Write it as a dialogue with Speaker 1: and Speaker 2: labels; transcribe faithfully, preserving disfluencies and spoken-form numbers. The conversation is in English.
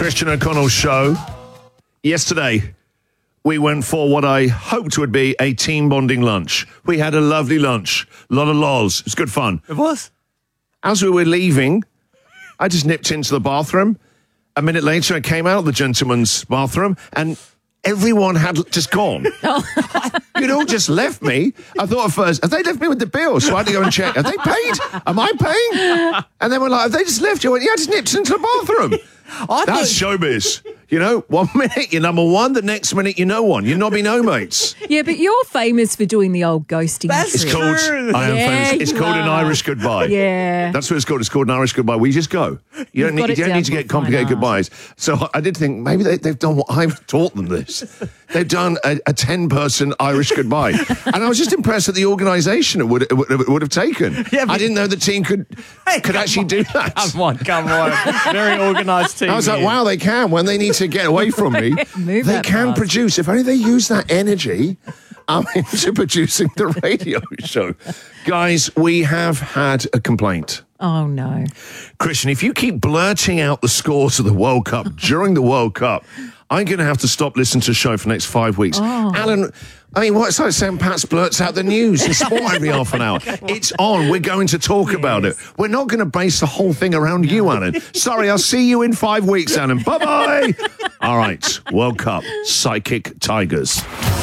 Speaker 1: Christian O'Connell show. Yesterday, we went for what I hoped would be a team bonding lunch. We had a lovely lunch. A lot of lols. It was good fun.
Speaker 2: It was.
Speaker 1: As we were leaving, I just nipped into the bathroom. A minute later, I came out of the gentleman's bathroom and everyone had just gone. You'd all just left me. I thought at first, have they left me with the bill? So I had to go and check. Have they paid? Am I paying? And then we're like, have they just left you? I went, yeah, I just nipped into the bathroom.
Speaker 2: I
Speaker 1: That's
Speaker 2: thought-
Speaker 1: showbiz. You know, one minute you're number one, the next minute you're no one. You're nobby no mates.
Speaker 3: Yeah, but you're famous for doing the old ghosting.
Speaker 2: That's
Speaker 1: It's
Speaker 3: trick.
Speaker 1: called,
Speaker 2: True.
Speaker 1: I am
Speaker 3: Yeah,
Speaker 1: famous. It's
Speaker 3: you
Speaker 1: called an
Speaker 3: are.
Speaker 1: Irish goodbye.
Speaker 3: Yeah.
Speaker 1: That's what it's called. It's called an Irish goodbye. We just go. You don't
Speaker 3: got
Speaker 1: need,
Speaker 3: it
Speaker 1: you don't
Speaker 3: down
Speaker 1: need to
Speaker 3: to a
Speaker 1: get complicated
Speaker 3: fine
Speaker 1: goodbyes. So I did think maybe they, they've done what I've taught them this. They've done a, a ten-person Irish goodbye. And I was just impressed at the organisation it would, it would, it would have taken.
Speaker 2: Yeah, but-
Speaker 1: I didn't know the team could,
Speaker 2: Hey,
Speaker 1: could
Speaker 2: come
Speaker 1: actually
Speaker 2: on.
Speaker 1: do that.
Speaker 2: Come on, come on. Very organised team.
Speaker 1: I was like,
Speaker 2: here.
Speaker 1: wow, they can. When they need to get away from me,
Speaker 3: Move
Speaker 1: they
Speaker 3: that
Speaker 1: can
Speaker 3: fast.
Speaker 1: produce. If only they use that energy um, into producing the radio show. Guys, we have had a complaint.
Speaker 3: Oh, no.
Speaker 1: Christian, if you keep blurting out the scores of the World Cup during the World Cup, I'm going to have to stop listening to the show for the next five weeks.
Speaker 3: Oh.
Speaker 1: Alan, I mean, what's like saying Pat blurts out the news and sport every half an hour? It's on. We're going to talk about it. We're not going to base the whole thing around you, Alan. Sorry, I'll see you in five weeks, Alan. Bye-bye. All right, World Cup, Psychic Tigers.